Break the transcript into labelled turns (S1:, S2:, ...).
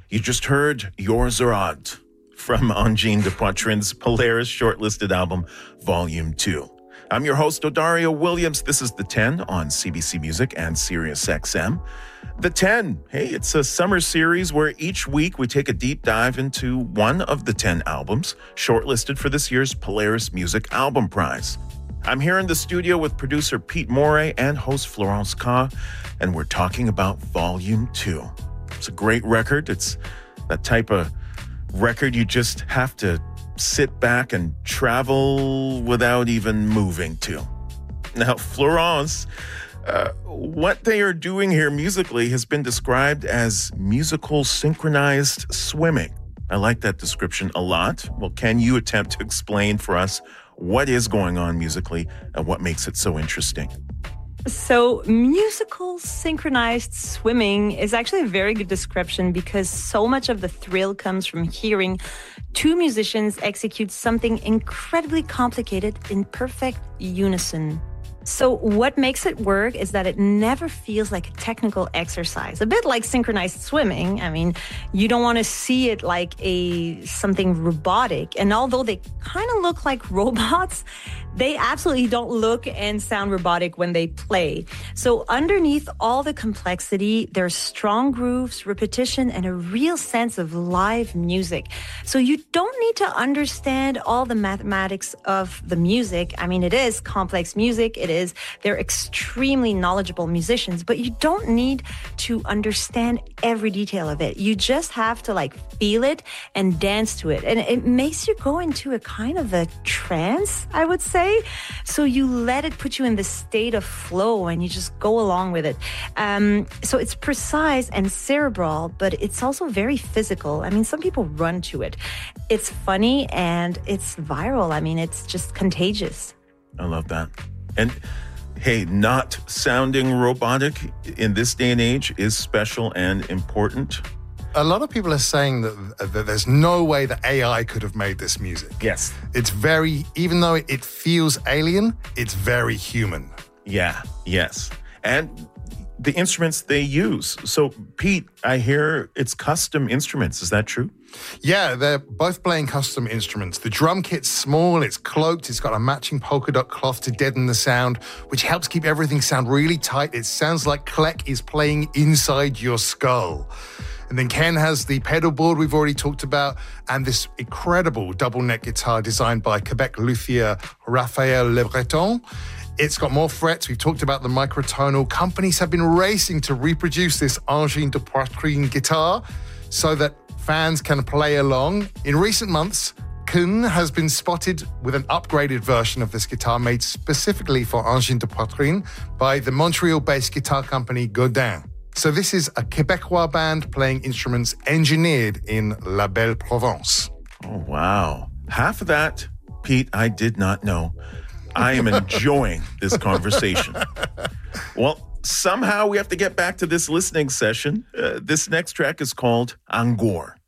S1: You just heard Yours or Odd from Angine de Poitrin's Polaris shortlisted album, Volume 2. I'm your host, Odario Williams. This is The 10 on CBC Music and SiriusXM. The 10, hey, it's a summer series where each week we take a deep dive into one of the 10 albums shortlisted for this year's Polaris Music Album Prize. I'm here in the studio with producer Pete Moray and host Florence Ka, and we're talking about Volume 2. It's a great record. It's that type of record you just have to sit back and travel without even moving to. Now, Florence, what they are doing here musically has been described as musical synchronized swimming. I like that description a lot. Well, can you attempt to explain for us what is going on musically and what makes it so interesting?
S2: So musical synchronized swimming is actually a very good description because so much of the thrill comes from hearing two musicians execute something incredibly complicated in perfect unison. So what makes it work is that it never feels like a technical exercise, a bit like synchronized swimming. I mean, you don't want to see it like something robotic. And although they kind of look like robots, they absolutely don't look and sound robotic when they play. So underneath all the complexity, there's strong grooves, repetition, and a real sense of live music. So you don't need to understand all the mathematics of the music. I mean, it is complex music. They're extremely knowledgeable musicians, but you don't need to understand every detail of it. You just have to feel it and dance to it. And it makes you go into a kind of a trance, I would say. So you let it put you in the state of flow and you just go along with it. So it's precise and cerebral, but it's also very physical. I mean, some people run to it. It's funny and it's viral. I mean, it's just contagious.
S1: I love that. And hey, not sounding robotic in this day and age is special and important.
S3: A lot of people are saying that there's no way that AI could have made this music.
S1: Yes.
S3: It's even though it feels alien, it's very human.
S1: Yeah, yes. And the instruments they use. So, Pete, I hear it's custom instruments. Is that true?
S3: Yeah, they're both playing custom instruments. The drum kit's small, it's cloaked, it's got a matching polka dot cloth to deaden the sound, which helps keep everything sound really tight. It sounds like Kleck is playing inside your skull. And then Ken has the pedal board we've already talked about, and this incredible double neck guitar designed by Quebec luthier Raphael Le Breton. It's got more frets. We've talked about the microtonal. Companies have been racing to reproduce this Angine de Poitrine guitar so that fans can play along. In recent months, Kuhn has been spotted with an upgraded version of this guitar made specifically for Angine de Poitrine by the Montreal-based guitar company Godin. So this is a Quebecois band playing instruments engineered in La Belle Provence.
S1: Oh, wow. Half of that, Pete, I did not know. I am enjoying this conversation. Well, somehow we have to get back to this listening session. This next track is called Angor.